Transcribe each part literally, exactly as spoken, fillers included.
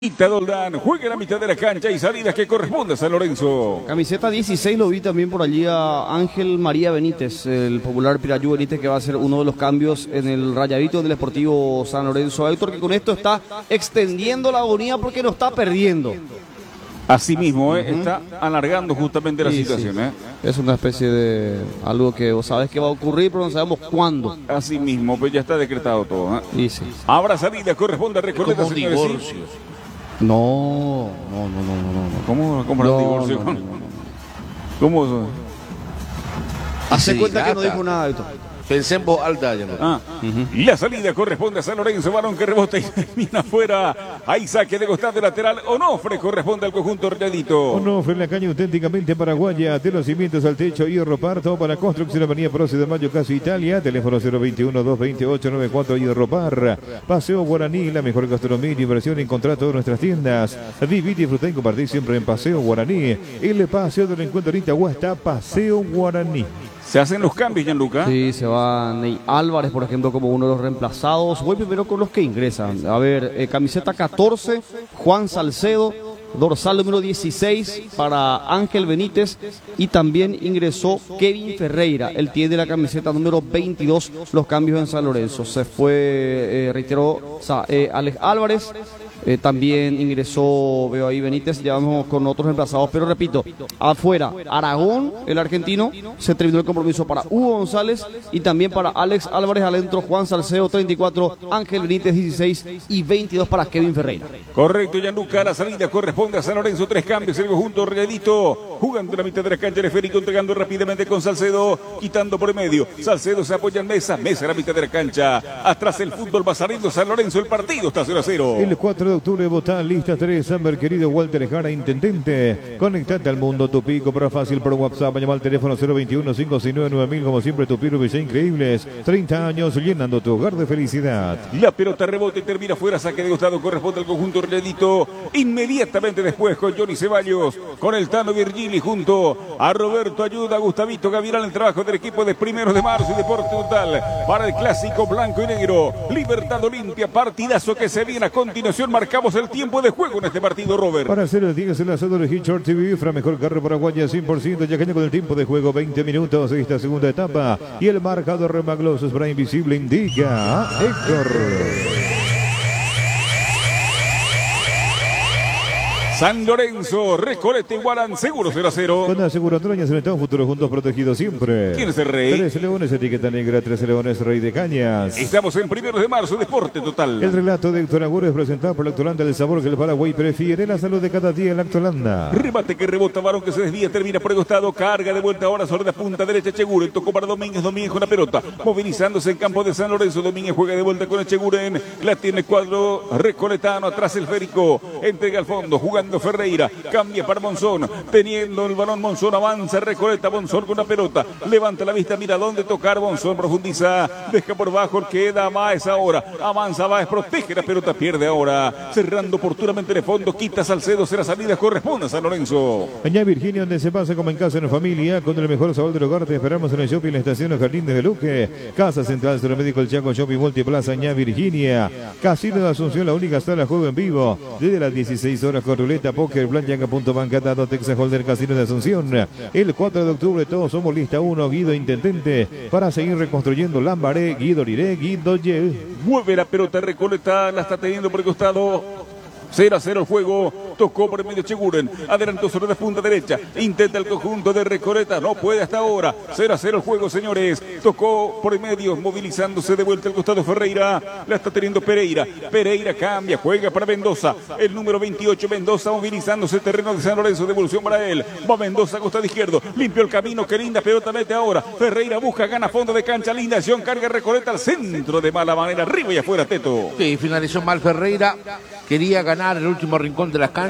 Doldán juega la mitad de la cancha y salidas que corresponde a San Lorenzo. Camiseta dieciséis lo vi también por allí a Ángel María Benítez, el popular Pirayú Benítez, que va a ser uno de los cambios en el rayadito del Sportivo San Lorenzo. Héctor, que con esto está extendiendo la agonía porque no está perdiendo. Así mismo, eh, uh-huh. está alargando justamente la sí, situación. Sí. Eh. Es una especie de algo que vos sabes que va a ocurrir, pero no sabemos cuándo. Así mismo, pues ya está decretado todo. ¿eh? Sí, sí. Habrá salida, corresponde a Recoleta, señores. No, no, no, no, no, no. ¿Cómo, cómo no, el divorcio? No, no, no, no. ¿Cómo? Hace cuenta que no dijo nada, Héctor. Pensé en voz alta. Ya no. ah. uh-huh. La salida corresponde a San Lorenzo, balón que rebota y termina afuera. Hay saque de costado lateral. Onofre corresponde al conjunto rayadito. Onofre en la caña auténticamente paraguaya. De los cimientos al techo, Hierro Parto para construcción Avenida Proce de Mayo, Casi Italia. Teléfono cero veintiuno, doscientos veintiocho, noventa y cuatro Hierro Par. Paseo Guaraní, la mejor gastronomía y inversión. Encontrá todas nuestras tiendas. Vivir, disfrutar y compartir siempre en Paseo Guaraní. El paseo del encuentro en Itagua está Paseo Guaraní. ¿Se hacen los cambios, Gianluca? Sí, se va Ney Álvarez, por ejemplo, como uno de los reemplazados. Voy primero con los que ingresan. A ver, eh, camiseta catorce, Juan Salcedo. Dorsal número dieciséis para Ángel Benítez. Y también ingresó Kevin Ferreira. Él tiene la camiseta número veintidós. Los cambios en San Lorenzo. Se fue, eh, reiteró, o sea, eh, Alex Álvarez. Eh, también ingresó, veo ahí Benítez, ya vamos con otros reemplazados, pero repito, afuera, Aragón, el argentino, se terminó el compromiso para Hugo González y también para Alex Álvarez, adentro Juan Salcedo, treinta y cuatro, Ángel Benítez, dieciséis y veintidós para Kevin Ferreira. Correcto, Gianluca, la salida corresponde a San Lorenzo, tres cambios, el conjunto rayadito, jugando en la mitad de la cancha, el esférico, entregando rápidamente con Salcedo, quitando por el medio, Salcedo se apoya en Mesa, Mesa en la mitad de la cancha, atrás el fútbol va saliendo San Lorenzo, el partido está cero a cero. El cuatro de octubre votá lista tres, Amber, querido Walter Jara, intendente. Conectate al mundo, tu pico, para fácil por WhatsApp, llama al teléfono cero veintiuno, cinco seis nueve, nueve mil, como siempre tu piro Villa Increíbles, treinta años llenando tu hogar de felicidad. La pelota rebota y termina fuera, saque de costado, corresponde al conjunto rayadito. Inmediatamente después con Johnny Ceballos, con el Tano Virgili junto a Roberto Ayuda, Gustavito Gavirán, el trabajo del equipo de Primeros de Marzo y Deporte Total para el clásico blanco y negro. Libertad Olimpia, partidazo que se viene a continuación, marcamos el tiempo de juego en este partido, Robert. Para hacer el diez, el asado de Hitchard T V, Fra mejor carro paraguaya cien por ciento, ya caña con el tiempo de juego, veinte minutos, esta segunda etapa, y el marcador remagloso es para Invisible indica a Héctor. San Lorenzo, Recoleta igualan, seguro cero a cero. Con aseguradora en el futuro juntos protegidos siempre. ¿Quién es el rey? Tres Leones, etiqueta negra, Tres Leones, Rey de Cañas. Estamos en Primeros de Marzo, Deporte Total. El relato de Héctor Agüero es presentado por Lactolanda, el sabor que el Paraguay prefiere, la salud de cada día en Lactolanda. Remate que rebota, varón que se desvía, termina por el costado, carga de vuelta ahora sobre la punta derecha, Echeguren, tocó para Domínguez, Domínguez con la pelota, movilizándose en campo de San Lorenzo, Domínguez juega de vuelta con Echeguren, la tiene cuadro recoletano, atrás el Férico, entrega al fondo, jugando Ferreira, cambia para Monzón, teniendo el balón Monzón, avanza Recoleta, Monzón con la pelota, levanta la vista, mira dónde tocar, Monzón profundiza, deja por bajo, queda Báez ahora, avanza Báez, protege la pelota, pierde ahora, cerrando oportunamente de fondo, quita Salcedo, será salida, corresponde a San Lorenzo. Allá Virginia, donde se pasa como en casa en familia, con el mejor sabor del hogar, te esperamos en el shopping, la estación Los Jardines de Luque, Casa Central, Centro Médico El Chaco, Shopping Multiplaza, Ña Virginia, Casino de Asunción, la única sala juego en vivo, desde las dieciséis horas con ruleta, póker, Blanca, punto banca, dado Texas Holder, Casino de Asunción. El cuatro de octubre todos somos lista uno, Guido Intendente, para seguir reconstruyendo Lambaré, Guido Liré, Guido Ye. Mueve la pelota Recoleta, la está teniendo por el costado. cero a cero el juego, tocó por el medio Echeguren, adelantó sobre la punta derecha, intenta el conjunto de Recoleta, no puede hasta ahora, cero a cero el juego, señores, tocó por el medio, movilizándose de vuelta al costado Ferreira, la está teniendo Pereira, Pereira cambia, juega para Mendoza, el número veintiocho, Mendoza movilizándose, terreno de San Lorenzo, devolución para él, va Mendoza, costado izquierdo, limpio el camino, qué linda pelota mete ahora, Ferreira busca, gana fondo de cancha, linda acción, carga Recoleta al centro de mala manera, arriba y afuera, Teto. Sí, finalizó mal Ferreira, quería ganar el último rincón de las canchas.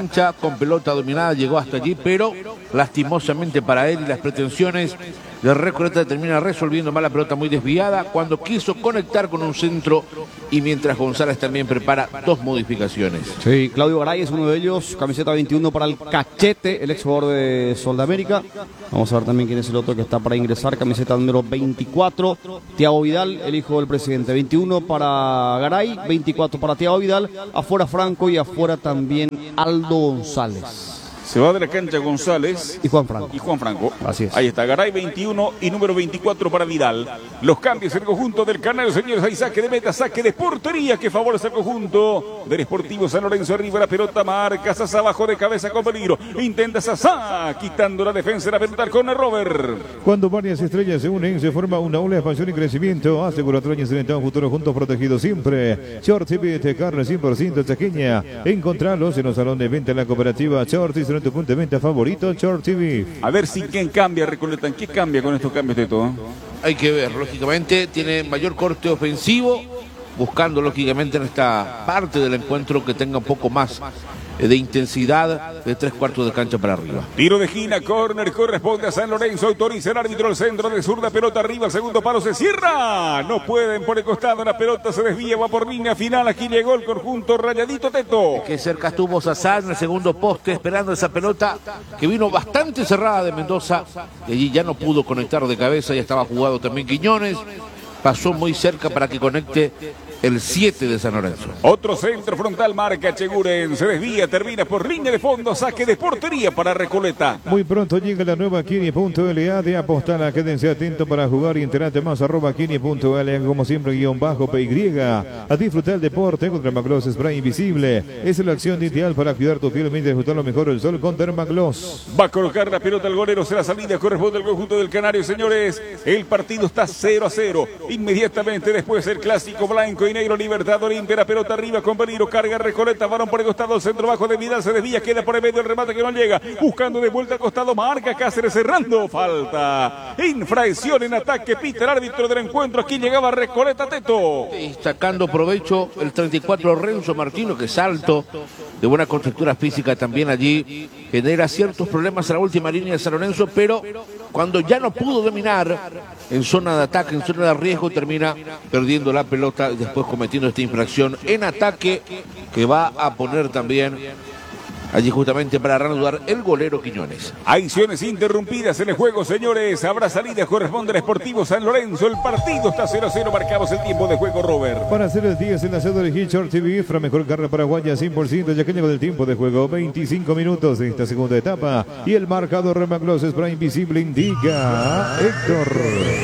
cancha con pelota dominada, llegó hasta allí, pero lastimosamente para él y las pretensiones de Recoleta termina resolviendo mal la pelota muy desviada cuando quiso conectar con un centro y mientras González también prepara dos modificaciones. Sí, Claudio Garay es uno de ellos, camiseta veintiuno para el Cachete, el ex jugador de Sol de América. Vamos a ver también quién es el otro que está para ingresar, camiseta número veinticuatro, Thiago Vidal, el hijo del presidente. veintiuno para Garay, veinticuatro para Thiago Vidal, afuera Franco y afuera también Aldo González. Se va de la cancha González y Juan Franco. Y Juan Franco. Así es. Ahí está, Garay veintiuno y número veinticuatro para Vidal. Los cambios en el conjunto del Canario, señores. Hay saque de meta, saque de portería que favorece al conjunto del Sportivo San Lorenzo. Arriba la pelota, marca Sasá abajo de cabeza con peligro. Intenta Sasá, quitando la defensa de la pelota con el Robert. Cuando varias estrellas se unen, se forma una ola de expansión y crecimiento. Asegura Troñez en un futuro juntos protegidos siempre. Short T V de carne cien por ciento chaqueña. Encontralos en los salones de venta en la cooperativa Short y tu punto de venta favorito, Short T V. A ver si quién cambia, Recoleta. ¿En qué cambia con estos cambios de todo? Hay que ver, lógicamente, tiene mayor corte ofensivo, buscando lógicamente en esta parte del encuentro que tenga un poco más de intensidad de tres cuartos de cancha para arriba. Tiro de esquina, córner, corresponde a San Lorenzo, autoriza el árbitro al centro de zurda, pelota arriba, el segundo palo se cierra, no pueden por el costado, la pelota se desvía, va por línea final, aquí llegó el conjunto Rayadito Teto. Que cerca estuvo Sasá en el segundo poste esperando esa pelota que vino bastante cerrada de Mendoza y allí ya no pudo conectar de cabeza, ya estaba jugado también Quiñones, pasó muy cerca para que conecte el siete de San Lorenzo. Otro centro frontal, marca Cheguren, se desvía, termina por línea de fondo, saque de portería para Recoleta. Muy pronto llega la nueva Kini punto L A de Apostala, quédense atentos para jugar y enterate más, arroba Kini punto L A, como siempre, guión bajo P Y, a disfrutar el deporte con Dermagloss Spray Invisible, es la acción ideal para cuidar tu piel mientras disfrutar lo mejor del sol con Dermagloss. Va a colocar la pelota al golero, será salida, corresponde al conjunto del Canario, señores, el partido está cero a cero, inmediatamente después el clásico blanco y negro, Libertador, limpia la pelota arriba con peligro, carga Recoleta, varón por el costado, el centro bajo de Vidal, se desvía, queda por el medio el remate que no llega, buscando de vuelta al costado, marca Cáceres cerrando, falta, infracción en ataque, pita el árbitro del encuentro, aquí llegaba Recoleta Teto. Y sacando provecho el treinta y cuatro Renzo Martino, que es alto, de buena constructura física también allí, genera ciertos problemas en la última línea de San Lorenzo, pero cuando ya no pudo dominar en zona de ataque, en zona de riesgo, termina perdiendo la pelota y después cometiendo esta infracción en ataque que va a poner también allí justamente para reanudar el golero Quiñones. Acciones interrumpidas en el juego, señores. Habrá salida, corresponde al Sportivo San Lorenzo. El partido está cero a cero. Marcamos el tiempo de juego, Robert. Para hacer el diez en la sede de Short T V, Fra mejor carne paraguaya cien por ciento, ya que llegó del tiempo de juego. veinticinco minutos de esta segunda etapa. Y el marcador Remagloss Spray Invisible indica Héctor.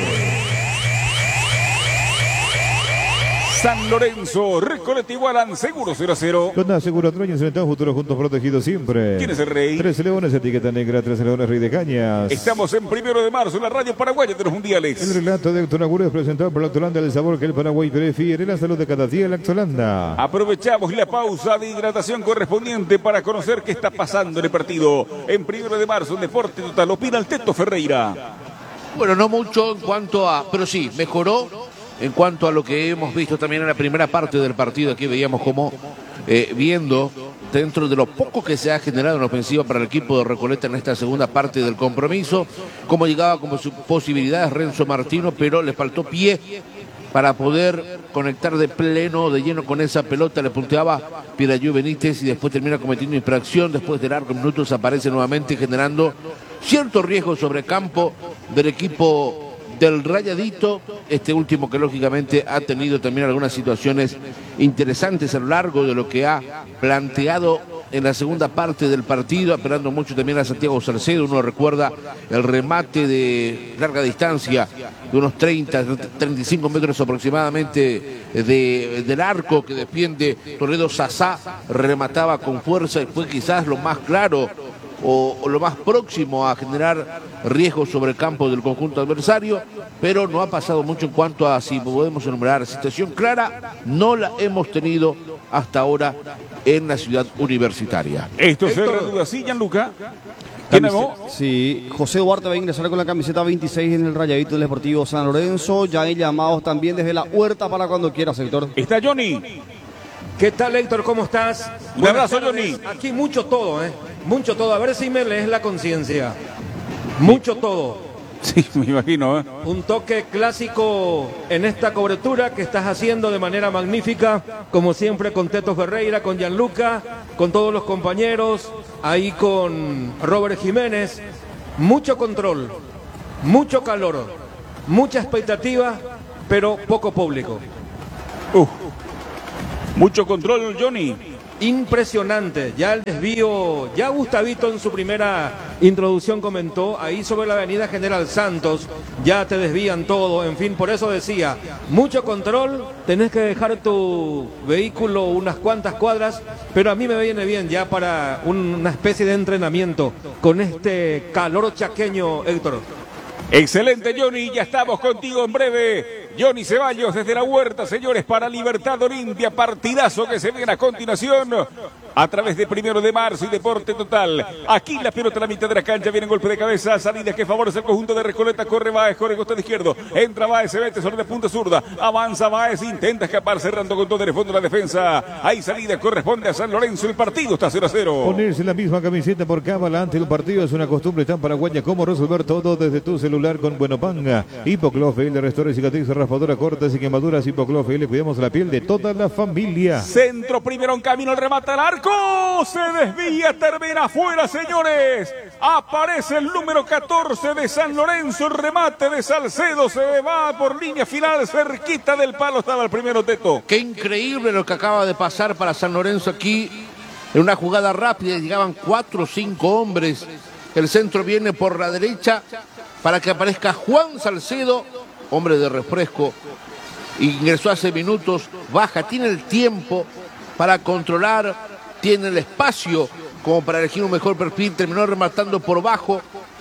San Lorenzo, Recoleta igualan, seguro cero a cero. Con Aseguro Troñez en el futuro juntos protegidos siempre. ¿Quién es el rey? Tres Leones, etiqueta negra, Tres Leones, Rey de Cañas. Estamos en primero de marzo en la radio paraguaya de los mundiales. El relato de Héctor Agüero es presentado por Lactolanda, el sabor que el Paraguay prefiere, la salud de cada día, Lactolanda. Aprovechamos la pausa de hidratación correspondiente para conocer qué está pasando en el partido. En primero de marzo, en Deporte Total, opina el Teto Ferreira. Bueno, no mucho en cuanto a, pero sí, mejoró en cuanto a lo que hemos visto también en la primera parte del partido. Aquí veíamos como eh, viendo dentro de lo poco que se ha generado en ofensiva para el equipo de Recoleta en esta segunda parte del compromiso, cómo llegaba como sus posibilidades Renzo Martino, pero le faltó pie para poder conectar de pleno, de lleno con esa pelota. Le punteaba Pirayú Benítez y después termina cometiendo infracción. Después de largos minutos aparece nuevamente generando cierto riesgo sobre campo del equipo del Rayadito, este último que lógicamente ha tenido también algunas situaciones interesantes a lo largo de lo que ha planteado en la segunda parte del partido, apelando mucho también a Santiago Salcedo. Uno recuerda el remate de larga distancia de unos treinta, treinta y cinco metros aproximadamente de, del arco que defiende Toledo Sasá, remataba con fuerza y fue quizás lo más claro O, o lo más próximo a generar riesgos sobre el campo del conjunto adversario, pero no ha pasado mucho en cuanto a, si podemos enumerar, situación clara, no la hemos tenido hasta ahora en la ciudad universitaria. Esto se reanuda así, Gianluca. ¿Quién hago? Sí, José Duarte va a ingresar con la camiseta veintiséis en el Rayadito del Deportivo San Lorenzo. Ya hay llamados también desde la huerta para cuando quiera, sector. Está Johnny. ¿Qué tal, Héctor? ¿Cómo estás? Un abrazo, Johnny. Aquí mucho todo, ¿eh? Mucho todo. A ver si me lees la conciencia. Mucho todo. Sí, me imagino, ¿eh? Un toque clásico en esta cobertura que estás haciendo de manera magnífica, como siempre con Teto Ferreira, con Gianluca, con todos los compañeros, ahí con Robert Jiménez. Mucho control, mucho calor, mucha expectativa, pero poco público. Uh, mucho control, Johnny. Impresionante, ya el desvío, ya Gustavito en su primera introducción comentó, ahí sobre la avenida General Santos, ya te desvían todo, en fin, por eso decía, mucho control, tenés que dejar tu vehículo unas cuantas cuadras, pero a mí me viene bien ya para un- una especie de entrenamiento con este calor chaqueño, Héctor. Excelente, Johnny, ya estamos contigo en breve. Johnny Ceballos desde la Huerta, señores, para Libertad Olimpia, partidazo que se viene a continuación a través de Primero de Marzo y Deporte Total. Aquí la pelota a la mitad de la cancha, viene golpe de cabeza, salida que favorece el conjunto de Recoleta, corre Báez, corre costado izquierdo, entra Báez, se mete sobre la punta zurda, avanza Báez, intenta escapar cerrando con todo el fondo de la defensa. Ahí salida corresponde a San Lorenzo, el partido está cero a cero. Ponerse la misma camiseta por cábala ante el partido es una costumbre tan paraguaya como resolver todo desde tu celular con Buenopanga. Hipoclof L, restaura cicatrices, raspadura, cortas y quemaduras. Hipoclof L, cuidamos la piel de toda la familia. Centro primero en camino, el remate al arco, se desvía, termina afuera, señores. Aparece el número catorce de San Lorenzo, el remate de Salcedo, se va por línea final, cerquita del palo estaba el primero, Teto. Qué increíble lo que acaba de pasar para San Lorenzo aquí. En una jugada rápida llegaban cuatro o cinco hombres. El centro viene por la derecha para que aparezca Juan Salcedo, hombre de refresco. Ingresó hace minutos, baja, tiene el tiempo para controlar, tiene el espacio como para elegir un mejor perfil. Terminó rematando por bajo,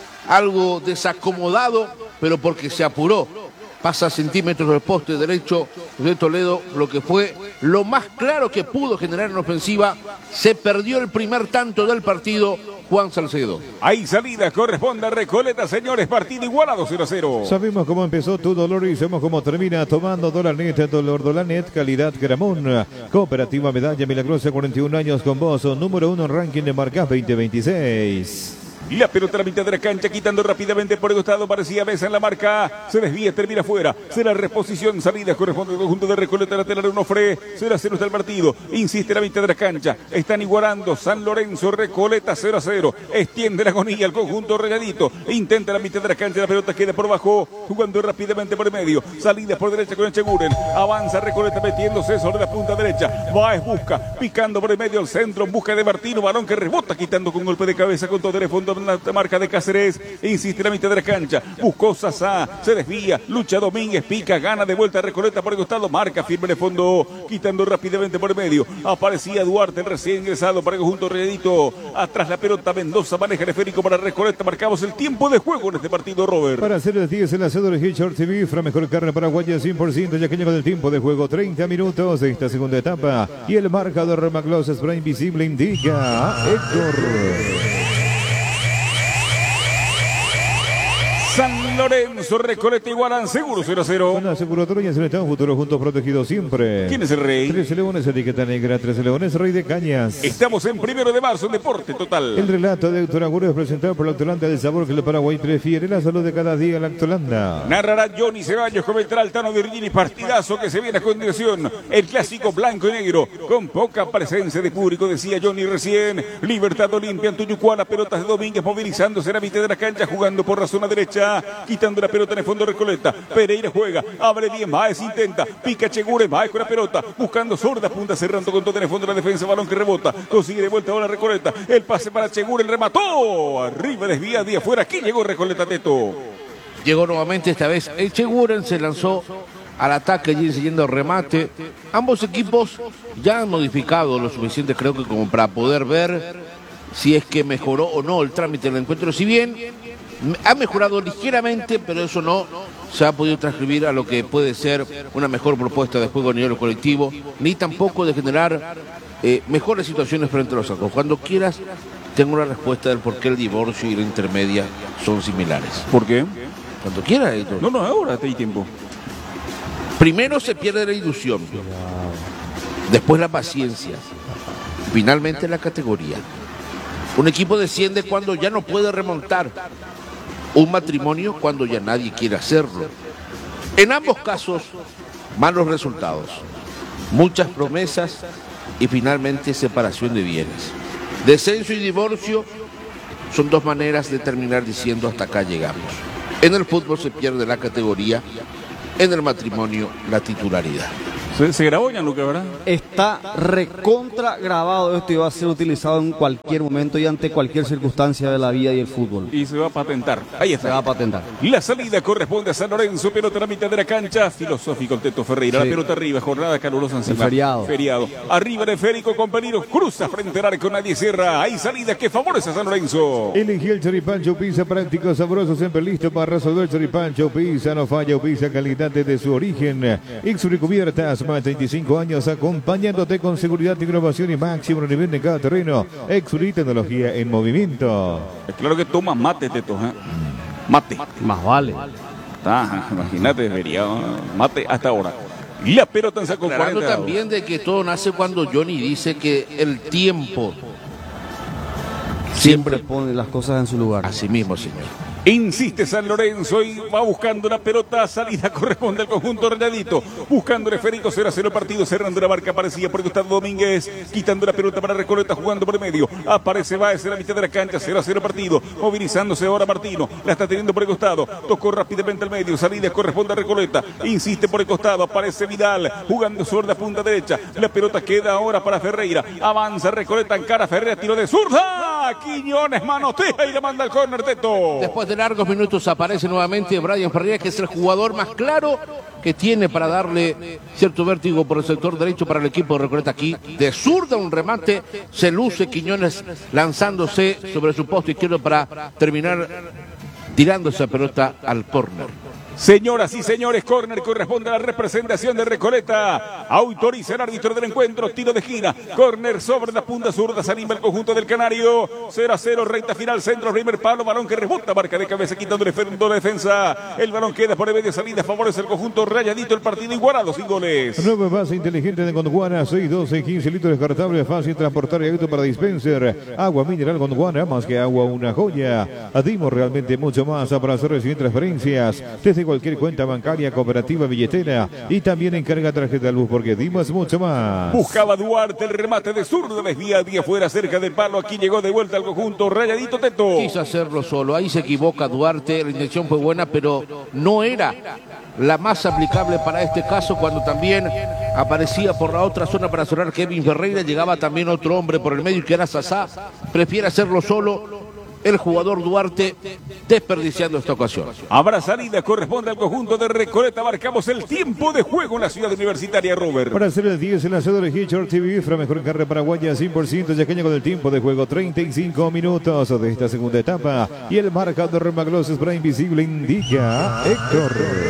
algo desacomodado, pero porque se apuró. Pasa centímetros del poste derecho de Toledo, lo que fue lo más claro que pudo generar en ofensiva. Se perdió el primer tanto del partido, Juan Salcedo. Ahí salida corresponde a Recoleta, señores, partido igualado cero a cero. Sabemos cómo empezó tu dolor y sabemos cómo termina tomando Dolanet, Dolor Dolanet, calidad Gramón. Cooperativa Medalla Milagrosa, cuarenta y un años con vos, número uno en ranking de marcas veinte veintiséis. La pelota a la mitad de la cancha, quitando rápidamente por el costado, parecía Besa en la marca, se desvía, termina fuera, será reposición, salida, corresponde al conjunto de Recoleta, lateral Onofre, cero a cero está el partido, insiste la mitad de la cancha, están igualando San Lorenzo, Recoleta cero a cero, extiende la agonía al conjunto Rayadito, intenta la mitad de la cancha, la pelota queda por abajo, jugando rápidamente por el medio, salida por derecha con Echeguren, avanza Recoleta metiéndose sobre la punta derecha, Baez busca, picando por el medio al centro, en busca de Martino, balón que rebota, quitando con golpe de cabeza con todo el fondo la marca de Cáceres, insiste la mitad de la cancha, buscó Sasá, se desvía, lucha Domínguez, pica, gana de vuelta Recoleta por el costado, marca firme de fondo, quitando rápidamente por el medio, aparecía Duarte, el recién ingresado para el conjunto Reyadito, atrás la pelota, Mendoza maneja el esférico para Recoleta, marcamos el tiempo de juego en este partido, Robert. Para hacer el diez, el asado de Hitchard T V, Fra mejor carne paraguaya cien por ciento, ya que llega el tiempo de juego, treinta minutos de esta segunda etapa, y el marcador Maglos Spray Invisible indica a Héctor. San Lorenzo, Recoleta igualan seguro cero a cero. Con la aseguratoria en el Estado Futuro, juntos protegidos siempre. ¿Quién es el rey? Trece Leones, etiqueta negra, Trece Leones, Rey de Cañas. Estamos en primero de marzo en Deporte Total. El relato de Héctor Agüero es presentado por la Lactolanda del sabor que el Paraguay prefiere, la salud de cada día, Lactolanda. Narrará Johnny Ceballos, comentará Altano Virgini, partidazo que se viene a continuación. El clásico blanco y negro, con poca presencia de público, decía Johnny recién. Libertad Olimpia en Tuyucuá, las pelotas de Domínguez movilizándose en la mitad de la cancha, jugando por la zona derecha, quitando la pelota en el fondo Recoleta. Pereira juega, abre bien, Baez intenta, pica Chegure, Baez con la pelota, buscando sorda punta, cerrando con todo en el fondo de la defensa, balón que rebota, consigue de vuelta ahora Recoleta, el pase para Chegure, el remató, arriba desvía, de afuera, aquí llegó Recoleta, Teto. Llegó nuevamente esta vez Echeguren, se lanzó al ataque y siguiendo remate. Ambos equipos ya han modificado lo suficiente, creo que como para poder ver si es que mejoró o no el trámite del encuentro. Si bien ha mejorado ligeramente, pero eso no se ha podido transcribir a lo que puede ser una mejor propuesta de juego a nivel colectivo, ni tampoco de generar eh, mejores situaciones frente a los otros. Cuando quieras, tengo una respuesta del por qué el divorcio y la intermedia son similares. ¿Por qué? Cuando quieras, Héctor. No, no, ahora te hay tiempo. Primero se pierde la ilusión. después la paciencia, finalmente la categoría. Un equipo desciende cuando ya no puede remontar, un matrimonio cuando ya nadie quiere hacerlo. En ambos casos, malos resultados, muchas promesas y finalmente separación de bienes. Descenso y divorcio son dos maneras de terminar diciendo hasta acá llegamos. En el fútbol se pierde la categoría, en el matrimonio la titularidad. Se, se grabó, Gianluca, ¿verdad? Está recontra grabado esto y va a ser utilizado en cualquier momento y ante cualquier circunstancia de la vida y el fútbol. Y se va a patentar. Ahí está. Se va a patentar. La salida corresponde a San Lorenzo, pelota a la mitad de la cancha. Filosófico el Teto Ferreira. Sí. La pelota arriba, jornada calurosa encima. El feriado. Feriado. Arriba de Férico con peligro. Cruza frente al arco, nadie cierra. Hay salida que favorece a San Lorenzo. Elegí el choripancho pizza práctico, sabroso, siempre listo para resolver el choripancho pizza. No falla, pizza calidad desde su origen. Ex recubiertas, más de treinta y cinco años acompañándote con seguridad, innovación y máximo nivel de cada terreno. Exuri tecnología en movimiento. Es claro que toma mate, Teto. ¿eh? Mate. Más vale. Ah, imagínate, feriado. Mate hasta ahora. La pelota en saco Aclarando cuarenta. también de que todo nace cuando Johnny dice que el tiempo Siempre pone las cosas en su lugar. Así mismo, señor. Insiste San Lorenzo y va buscando la pelota. Salida corresponde al conjunto Rayadito. Buscando el esférico, cero a cero partido. Cerrando la marca, aparecía por Gustavo Domínguez. Quitando la pelota para Recoleta, jugando por el medio. Aparece Baez en la mitad de la cancha. cero a cero partido. Movilizándose ahora Martino. La está teniendo por el costado. Tocó rápidamente al medio. Salida corresponde a Recoleta. Insiste por el costado. Aparece Vidal. Jugando sobre la punta derecha. La pelota queda ahora para Ferreira. Avanza Recoleta en cara. Ferreira tiro de zurda. Quiñones manotea y le manda al córner, Teto. Después de largos minutos aparece nuevamente Brian Ferreira, que es el jugador más claro que tiene para darle cierto vértigo por el sector derecho para el equipo de Recoleta. Aquí de zurda un remate, se luce Quiñones lanzándose sobre su poste izquierdo para terminar tirando esa pelota al córner. Señoras y señores, córner corresponde a la representación de Recoleta. Autoriza el árbitro del encuentro, tiro de esquina. Córner sobre la punta zurda, se anima el conjunto del Canario. cero a cero, recta final, centro, primer palo, balón que rebota, marca de cabeza, quitándole fondo de defensa. El balón queda por el medio, salida, favorece el conjunto Rayadito, el partido igualado, sin goles. Nueva base inteligente de Gondwana, seis, doce, quince litros descartables, fácil transportar y auto para dispenser. Agua mineral Gondwana, más que agua, una joya. Dimos realmente mucho más para hacer recibir transferencias desde cualquier cuenta bancaria, cooperativa, billetera y también encarga tarjeta de luz porque dimos mucho más. Buscaba Duarte el remate de zurdo, desvía día fuera cerca del palo. Aquí llegó de vuelta al conjunto Rayadito, Teto. Quiso hacerlo solo, ahí se equivoca Duarte, la intención fue buena, pero no era la más aplicable para este caso cuando también aparecía por la otra zona para cerrar Kevin Ferreira, llegaba también otro hombre por el medio que era Sasá, prefiere hacerlo solo. El jugador Duarte desperdiciando esta ocasión. Habrá salida, corresponde al conjunto de Recoleta. Marcamos el tiempo de juego en la ciudad universitaria, Robert. Para hacer el diez, el lanzador de Hitcher T V, Fra mejor carrera paraguaya, cien por ciento yaqueña con el tiempo de juego, treinta y cinco minutos de esta segunda etapa. Y el marcador Remaglos para invisible indica Héctor.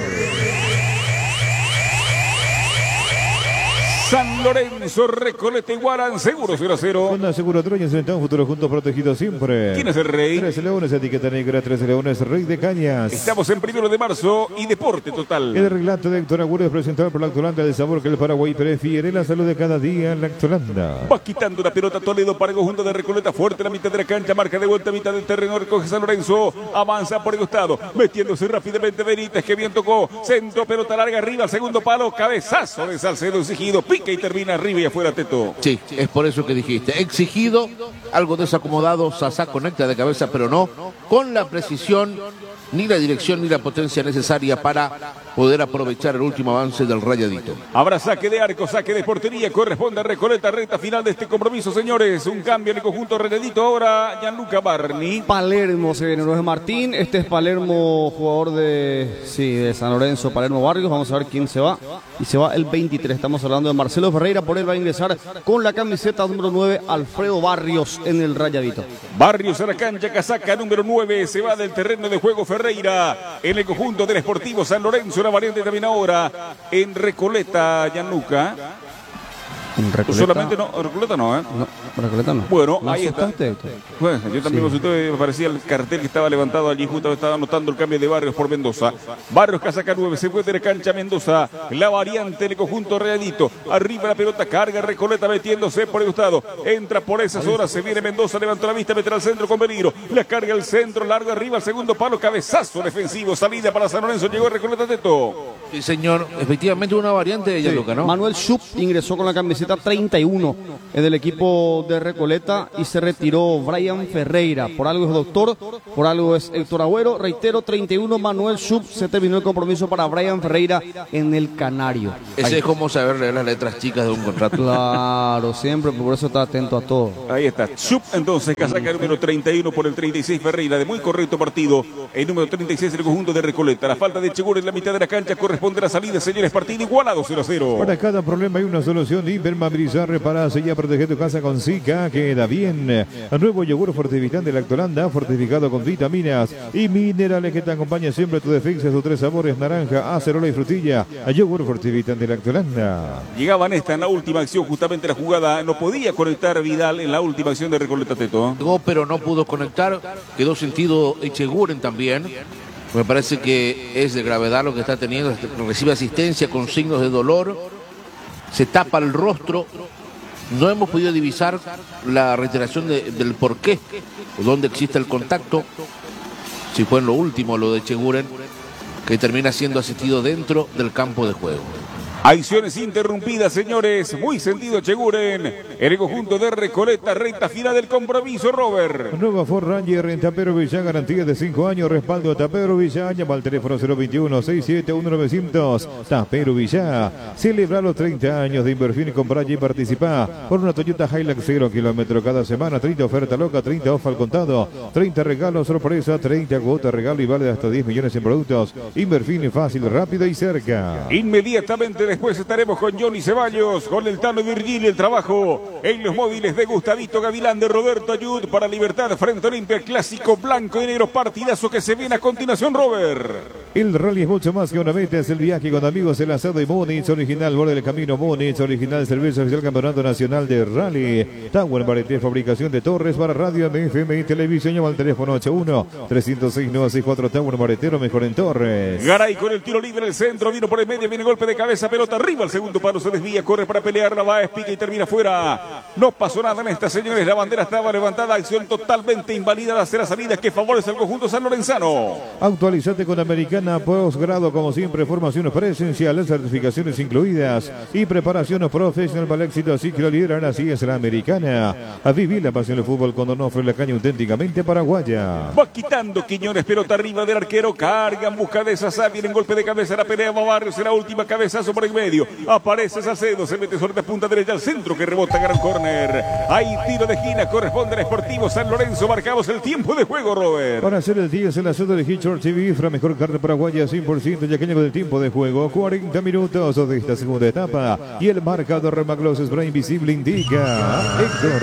San Lorenzo, Recoleta y Guarán, seguro cero a cero. Con la aseguradora y enfrentamos futuro juntos protegidos siempre. ¿Quién es el rey? Trece Leones, etiqueta negra, Trece Leones, Rey de Cañas. Estamos en primero de marzo y deporte total. El relato de Héctor Agüero es presentado por Lactolanda, el sabor que el Paraguay prefiere, la salud de cada día, Lactolanda. Va quitando la pelota Toledo para el conjunto de Recoleta, fuerte en la mitad de la cancha, marca de vuelta a mitad del terreno, recoge San Lorenzo, avanza por el costado, metiéndose rápidamente Benítez, que bien tocó, centro, pelota larga arriba, segundo palo, cabezazo de Salcedo exigido, pica y termina arriba y afuera, Teto. Sí, es por eso que dijiste, exigido, algo desacomodado, Sasá conecta de cabeza, pero no con la precisión, ni la dirección, ni la potencia necesaria para poder aprovechar el último avance del Rayadito. Habrá saque de arco, saque de portería, corresponde a Recoleta, recta final de este compromiso, señores. Un cambio en el conjunto Rayadito ahora, Gianluca Barni. Palermo se viene, no es Martín, este es Palermo, jugador de, sí, de San Lorenzo, Palermo Barrios. Vamos a ver quién se va. Y se va el veintitrés, estamos hablando de Marcelo Ferreira, por él va a ingresar con la camiseta número nueve, Alfredo Barrios en el Rayadito. Barrios a la cancha, casaca número nueve, se va del terreno de juego Ferreira en el conjunto del Sportivo San Lorenzo, una variante también ahora en Recoleta, Gianluca. Recoleta, Solamente no, Recoleta no, ¿eh? No, Recoleta no. Bueno, ¿La ahí está. asustaste, Héctor? Bueno, yo también Sí. me asusté, me parecía el cartel que estaba levantado allí, justo estaba anotando el cambio de Barrios por Mendoza. Barrios Casaca nueve, se fue de la cancha Mendoza. La variante del conjunto Realito. Arriba la pelota, carga Recoleta metiéndose por el costado. Entra por esas horas, se viene Mendoza, levantó la vista, mete al centro con peligro. La carga al centro, largo arriba, al segundo palo, cabezazo defensivo. Salida para San Lorenzo, llegó Recoleta Teto. Sí, señor, efectivamente una variante de Gianluca, ¿no? Manuel Schupp ingresó con la camiseta treinta y uno en el equipo de Recoleta y se retiró Brian Ferreira. Por algo es doctor, por algo es Héctor Agüero. Reitero, treinta y uno, Manuel Schupp. Se terminó el compromiso para Brian Ferreira en el Canario. Ese Ahí. es como saber leer las letras chicas de un contrato. Claro, siempre, por eso está atento a todo. Ahí está, Chup entonces, casaca número treinta y uno por el treinta y seis Ferreira, de muy correcto partido. El número treinta y seis el conjunto de Recoleta. La falta de Chegura en la mitad de la cancha corresponde a la salida, señores, partido igualado cero a cero. Para cada problema hay una solución. Impermeabilizar, reparar, sellar, proteger tu casa con Zika. Queda bien. El nuevo yogur fortificante Lactolanda, fortificado con vitaminas y minerales que te acompaña siempre tu defensa. Sus tres sabores, naranja, acerola y frutilla. A yogur fortificante Lactolanda. Llegaban esta en la última acción, justamente la jugada. No podía conectar Vidal en la última acción de Recoleta Teto. Llegó, pero no pudo conectar. Quedó sentido Echeguren también. Me parece que es de gravedad lo que está teniendo. Recibe asistencia con signos de dolor. Se tapa el rostro. No hemos podido divisar la reiteración de, del por qué, dónde existe el contacto. Si fue en lo último lo de Echeguren, que termina siendo asistido dentro del campo de juego. Acciones interrumpidas, señores. Muy sentido Cheguren. El conjunto de Recoleta, recta final del compromiso, Robert. Nueva Ford Ranger en Tapero Villán, garantía de cinco años, respaldo a Tapero Villán. Llama al teléfono cero veintiuno, sesenta y siete, diecinueve cero cero. Tapero Villán. Celebra los treinta años de inversión y comprar y participar por una Toyota Hilux cero kilómetro cada semana. treinta oferta loca, treinta off al contado, treinta regalos sorpresa, treinta cuotas regalo y vale hasta diez millones en productos. Inversión fácil, rápida y cerca. Inmediatamente después estaremos con Johnny Ceballos, con el Tano Virgilio, el trabajo en los móviles de Gustavito Gavilán, de Roberto Ayud para Libertad frente a Olimpia, clásico blanco y negro, partidazo que se viene a continuación, Robert. El rally es mucho más que una meta, es el viaje con amigos, el asado y Múnich, original borde del camino Múnich, original servicio oficial Campeonato Nacional de Rally. Tower Barete, fabricación de torres para radio, F M y televisión. Llama al teléfono ocho uno, tres cero seis, nueve seis cuatro. Tower Baretero, mejor en torres. Garay con el tiro libre en el centro, vino por el medio, viene golpe de cabeza, pelota arriba, el segundo palo se desvía, corre para pelear, la va, pica y termina fuera. No pasó nada en esta, señores, la bandera estaba levantada, acción totalmente inválida, la tercera salida que favorece al conjunto sanlorenzano. Actualizate con Americana Postgrado, como siempre, formaciones presenciales, certificaciones incluidas y preparaciones profesional para el éxito, así que lo lideran, así es la Americana. A vivir la pasión del fútbol con Donofre, la caña auténticamente paraguaya. Va quitando Quiñones, pelota arriba del arquero, carga en busca de esa viene en golpe de cabeza, la pelea va Barrios, en la última cabezazo por el medio, aparece Salcedo, se mete sobre la punta derecha al centro que rebota, gran córner. Hay tiro de esquina, corresponde al Sportivo San Lorenzo, marcamos el tiempo de juego, Robert. Para hacer el diez en la zona de Hitchcock T V, Ifra, mejor carne paraguaya, cien por ciento yaqueña con el tiempo de juego, cuarenta minutos de esta segunda etapa, y el marcador Remaglos Spray Invisible indica Héctor.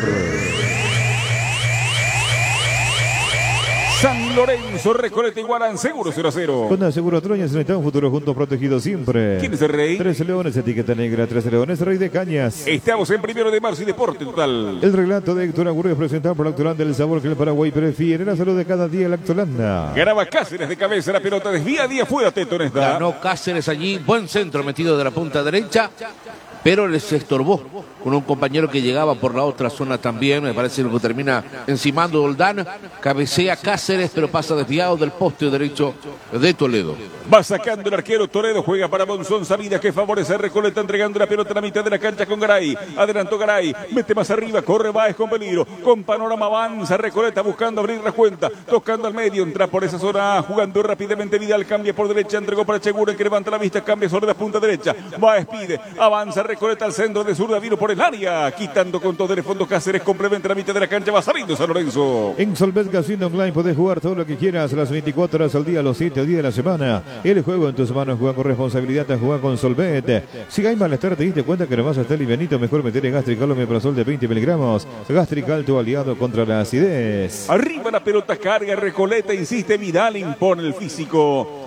San Lorenzo, Recoleta igualan seguro cero a cero. Con Aseguro Troña se necesita un futuro juntos protegidos siempre. ¿Quién es el rey? Tres Leones, etiqueta negra, Tres Leones, Rey de Cañas. Estamos en primero de marzo y deporte total. El relato de Héctor Agüero es presentado por Lactolanda, el sabor que el Paraguay prefiere, la salud de cada día, Lactolanda. Graba Cáceres de cabeza, la pelota desvía, día fuera, Teto en esta. Ganó Cáceres allí, buen centro metido de la punta derecha, pero les estorbó con un compañero que llegaba por la otra zona también. Me parece que termina encimando Doldán, cabecea Cáceres, pero pasa desviado del poste derecho de Toledo. Va sacando el arquero Toledo, juega para Monzón, salida que favorece a Recoleta, entregando la pelota a la mitad de la cancha con Garay. Adelantó Garay, mete más arriba, corre Báez con peligro, con panorama avanza Recoleta buscando abrir la cuenta, tocando al medio, entra por esa zona, jugando rápidamente Vidal, cambia por derecha, entregó para Cheguren que levanta la vista, cambia sobre la punta derecha, Báez pide, avanza Recoleta al centro de zurda, vino por el área, quitando con todo el fondo Cáceres, complementa la mitad de la cancha, va saliendo San Lorenzo. En Solvet Casino Online podés jugar todo lo que quieras, las veinticuatro horas al día, los siete días de la semana. El juego en tus manos, juega con responsabilidad, juega con Solvet. Si hay malestar, te diste cuenta que nomás está livianito, mejor meter en Gastrical o Omeprazol de veinte miligramos. Gastrical, tu aliado contra la acidez. Arriba la pelota, carga Recoleta, insiste Vidal, impone el físico.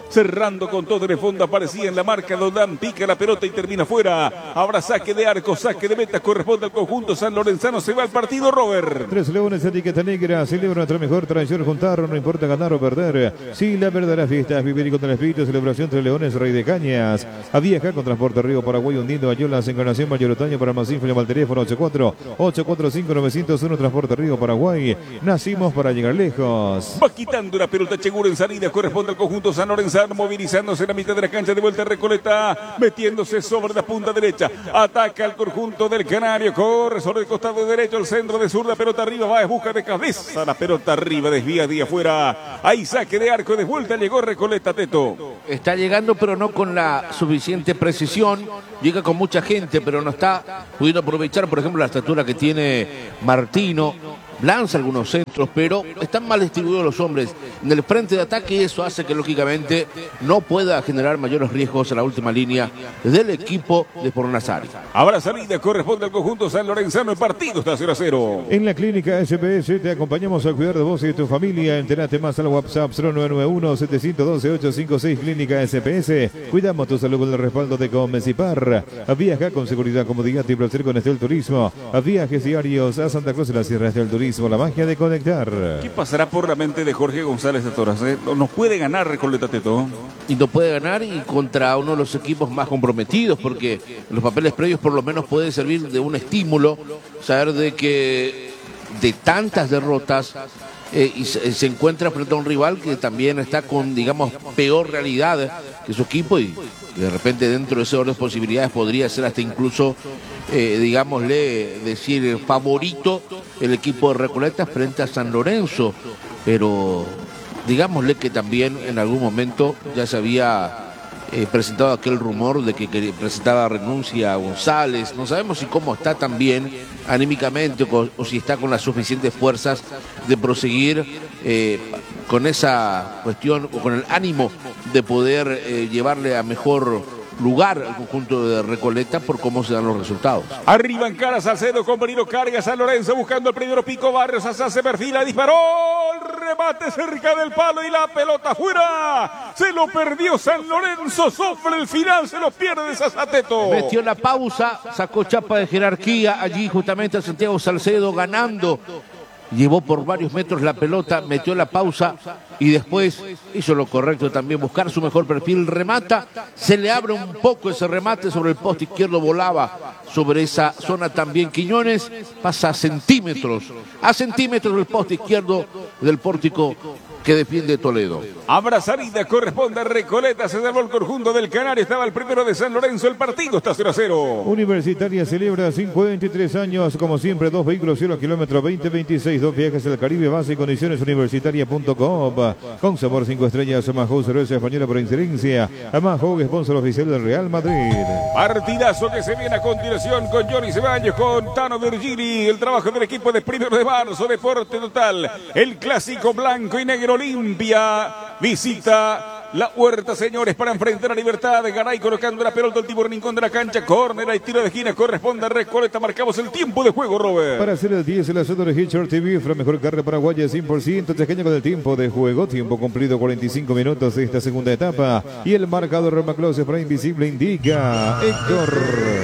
cerrando con todo en el fondo, aparecía en la marca, Doldán pica la pelota y termina fuera. Ahora saque de arco, saque de meta, corresponde al conjunto San Lorenzano, se va al partido, Robert. Tres leones, etiqueta negra, celebra nuestra mejor tradición juntar, no importa ganar o perder. Sí, la verdadera fiesta es vivir y con el espíritu de celebración Tres Leones, Rey de Cañas. A viajar con Transporte Río Paraguay, hundiendo Ayolas, Encarnación Mayoritaño para más info, llama al teléfono ocho cuatro ocho cuatro cinco nueve cero uno, Transporte Río Paraguay. Nacimos para llegar lejos. Va quitando la pelota Chegura en salida, corresponde al conjunto San Lorenzano, movilizándose en la mitad de la cancha, de vuelta a Recoleta, metiéndose sobre la punta derecha, ataca al conjunto del Canario, corre sobre el costado derecho, el centro de zurda, pelota arriba, va en busca de cabeza, la pelota arriba, desvía de afuera, ahí saque de arco, de vuelta llegó Recoleta, Teto. Está llegando, pero no con la suficiente precisión, llega con mucha gente, pero no está pudiendo aprovechar, por ejemplo, la estatura que tiene Martino. Lanza algunos centros, pero están mal distribuidos los hombres en el frente de ataque y eso hace que lógicamente no pueda generar mayores riesgos a la última línea del equipo de Fornasari. Ahora salida, corresponde al conjunto San Lorenzano, el partido está cero a cero. En la clínica S P S te acompañamos a cuidar de vos y de tu familia. Entérate más al WhatsApp cero nueve nueve uno, siete uno dos, ocho cinco seis. Clínica S P S. Cuidamos tu salud con el respaldo de Comecipar. Viaja con seguridad, comodidad y placer con Estel Turismo. A viajes diarios a Santa Cruz de la Sierra, Estel Turismo. La magia de conectar. ¿Qué pasará por la mente de Jorge González Atoras? ¿Eh? ¿Nos puede ganar Recoleta, Teto? Y no puede ganar y contra uno de los equipos más comprometidos, porque los papeles previos por lo menos puede servir de un estímulo, saber de que de tantas derrotas eh, y se, se encuentra frente a un rival que también está con, digamos, peor realidad que su equipo y de repente dentro de ese orden de posibilidades podría ser hasta incluso, eh, digámosle, decir favorito el equipo de Recoleta frente a San Lorenzo, pero digámosle que también en algún momento ya se había eh, presentado aquel rumor de que, que presentaba renuncia a González. No sabemos si cómo está también anímicamente o, o si está con las suficientes fuerzas de proseguir eh, con esa cuestión o con el ánimo de poder eh, llevarle a mejor lugar al conjunto de Recoleta por cómo se dan los resultados. Arriba en cara Salcedo, con Benito carga San Lorenzo buscando el primero, Pico Barrios, Azá se perfila, disparó, el remate cerca del palo y la pelota fuera. Se lo perdió San Lorenzo, sobre el final se lo pierde Sazateto. Metió la pausa, sacó chapa de jerarquía allí justamente a Santiago Salcedo ganando. Llevó por varios metros la pelota, metió la pausa y después hizo lo correcto también, buscar su mejor perfil, remata, se le abre un poco ese remate sobre el poste izquierdo, volaba sobre esa zona también Quiñones, pasa a centímetros, a centímetros del poste izquierdo del pórtico que defiende Toledo. Habrá salida, corresponde a Recoleta, se salvó el conjunto del Canario, estaba el primero de San Lorenzo, el partido está cero a cero. Universitaria celebra cincuenta y tres años, como siempre, dos vehículos, cero kilómetros veinte veintiséis, dos viajes al Caribe, base y condiciones universitaria punto com, con sabor cinco estrellas, Amajo, cerveza española por excelencia, Amajo, sponsor oficial del Real Madrid. Partidazo que se viene a continuación con Johnny Ceballos, con Tano Virgili, el trabajo del equipo de primero de marzo, Deporte Total, el clásico blanco y negro Olimpia, visita la Huerta, señores, para enfrentar a Libertad de Garay, colocando la pelota al tipo rincón de la cancha, córner y tiro de esquina, corresponde a Recoleta, marcamos el tiempo de juego, Robert. Para hacer el diez, el asunto de Hitcher T V, la mejor carne paraguaya, cien por ciento, Chaqueña con el tiempo de juego, tiempo cumplido, cuarenta y cinco minutos de esta segunda etapa, y el marcador Roma Close para Invisible indica Héctor.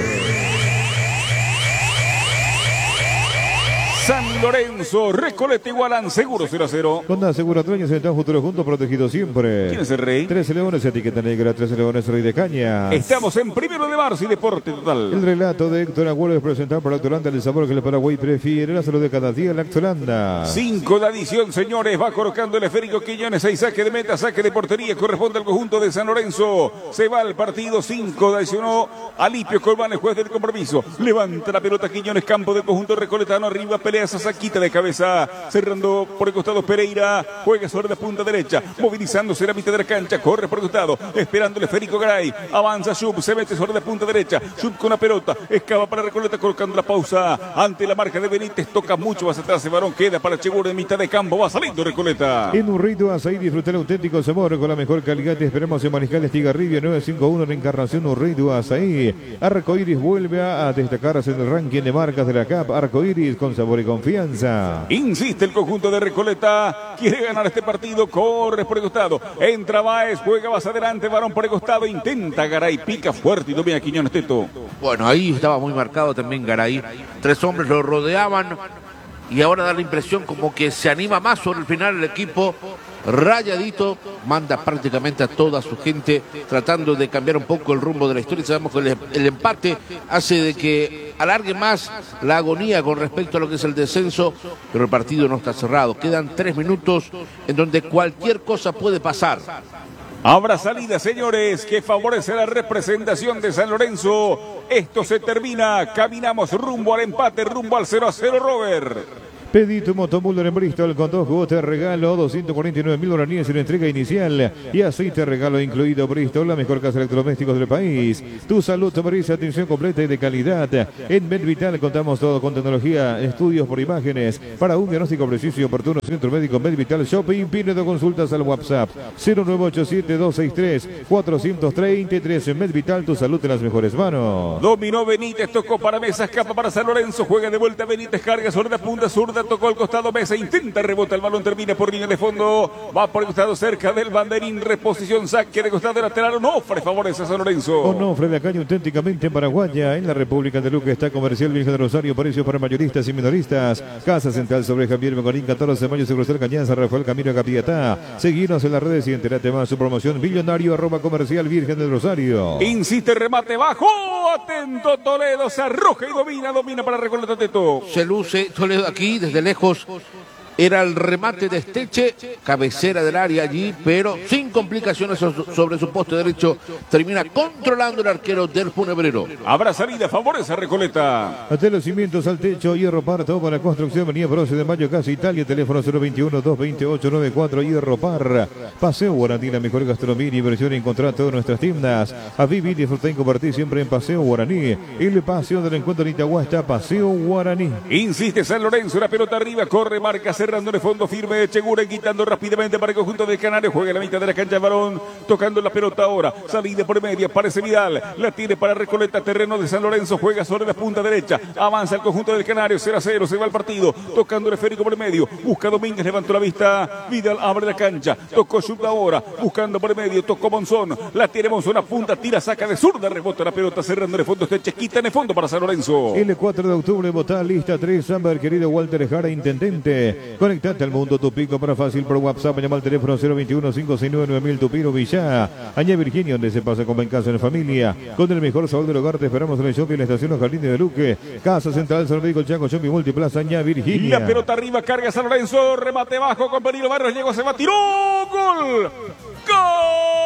San Lorenzo, Recoleta igualan, seguro cero a cero. Con aseguradoras en el futuro juntos, protegidos siempre. ¿Quién es el rey? trece Leones, etiqueta negra, trece Leones, Rey de Cañas. Estamos en primero de marzo y Deporte Total. El relato de Héctor Agüero es presentado por Lactolanda, el sabor que el Paraguay prefiere, la salud de cada día, Lactolanda. Cinco de adición, señores, va colocando el esférico Quiñones, seis saque de meta, saque de portería, corresponde al conjunto de San Lorenzo. Se va al partido, cinco de adicionó Alipio Colbán, el juez del compromiso. Levanta la pelota Quiñones, campo del conjunto recoletano, arriba, pelea Saquita de cabeza, cerrando por el costado Pereira, juega sobre la punta derecha, movilizándose en la mitad de la cancha, corre por el costado, esperando el esférico Garay, avanza Shub, se mete sobre la punta derecha, Shub con la pelota, escapa para Recoleta, colocando la pausa ante la marca de Benítez, toca mucho hacia atrás, el varón queda para Chegura en mitad de campo, va saliendo Recoleta. En un rito Azaí, disfrutar auténtico sabor con la mejor calidad, te esperamos en Mariscal Estigarribia nueve cinco uno en Encarnación, un rito Azaí. Arcoiris vuelve a destacarse en el ranking de marcas de la C A P, Arcoiris con sabor y confianza. Recoleta. Insiste el conjunto de Recoleta, quiere ganar este partido, corre por el costado, entra Báez, juega más adelante, varón por el costado, intenta Garay, pica fuerte y domina Quiñones, Teto. Bueno, ahí estaba muy marcado también Garay. Tres hombres lo rodeaban y ahora da la impresión como que se anima más sobre el final el equipo. Rayadito manda prácticamente a toda su gente tratando de cambiar un poco el rumbo de la historia. Sabemos que el, el empate hace de que alargue más la agonía con respecto a lo que es el descenso, pero el partido no está cerrado. Quedan tres minutos en donde cualquier cosa puede pasar. Habrá salida, señores, que favorece la representación de San Lorenzo. Esto se termina, caminamos rumbo al empate, rumbo al cero a cero, Robert. Pedí tu motomulder en Bristol con dos juegos de regalo, doscientos cuarenta y nueve mil guaraníes en entrega inicial y aceite regalo incluido. Bristol, la mejor casa de electrodomésticos del país. Tu salud merece atención completa y de calidad. En MedVital contamos todo con tecnología, estudios por imágenes para un diagnóstico preciso y oportuno. Centro Médico MedVital Shopping. Pide de consultas al WhatsApp cero nueve ocho siete, dos seis tres, cuatro tres tres. En MedVital, tu salud en las mejores manos. Dominó Benítez, tocó para Mesa, escapa para San Lorenzo, juega de vuelta Benítez, carga sobre la punta zurda, tocó al costado Mesa, intenta rebota el balón, termina por línea de fondo, va por el costado cerca del banderín, reposición, saque de costado lateral. Onofre favorece a San Lorenzo. Onofre, la calle auténticamente paraguaya en la República de Luque. Está Comercial Virgen de Rosario, precios para mayoristas y minoristas. Casa Central sobre Javier Megorín, catorce de mayo, Seguro Cañanza, Rafael Camino Capiatá. Seguinos en las redes y entérate más. Su promoción millonario arroba Comercial Virgen de Rosario. Insiste, remate bajo, atento Toledo, se arroja y domina, domina para Recoleta, Teto. Se luce Toledo aquí desde lejos. Era el remate de Esteche, cabecera del área allí, pero sin complicaciones sobre su poste derecho. Termina controlando el arquero del Funebrero. Habrá salida, favorece a Recoleta. Hasta los cimientos al techo, Hierro Par, todo para la construcción. Venía por once de mayo, Casa Italia, teléfono cero veintiuno, dos veinte, ocho noventa y cuatro. Hierro Par. Paseo Guaraní, la mejor gastronomía y diversión. Encontrar todas nuestras tiendas. A vivir, disfrutar y compartir siempre en Paseo Guaraní. El paseo del encuentro en Itagua está Paseo Guaraní. Insiste San Lorenzo, la pelota arriba, corre, marca, cerrando el fondo firme, Echeguren quitando rápidamente para el conjunto del Canario, juega en la mitad de la cancha el balón, tocando la pelota ahora, salida por media, parece Vidal, la tiene para Recoleta, terreno de San Lorenzo, juega sobre la punta derecha, avanza el conjunto del Canario, cero a cero, se va el partido, tocando el esférico por medio, busca Domínguez, levantó la vista, Vidal abre la cancha, tocó Schultz ahora, buscando por medio, tocó Monzón, la tiene Monzón a punta, tira, saca de zurda, rebota la pelota, cerrando el fondo, este Chequita en el fondo para San Lorenzo. El cuatro de octubre, votá lista tres, Amber, querido Walter Jara, intendente, conectate al mundo, tu pico para fácil por WhatsApp, llama al teléfono cero veintiuno, cinco seis nueve, nueve mil, Tupiro Villá, Añá Virginia, donde se pasa como en casa en familia, con el mejor sabor del hogar. Te esperamos en el shopping, la estación Los Jardines de Luque, Casa Central, San Médico, el Chaco, Shopping Multiplaza, Añá Virginia. La pelota arriba, carga San Lorenzo, remate bajo con Benito Barrios, llegó, se va, tiró, gol.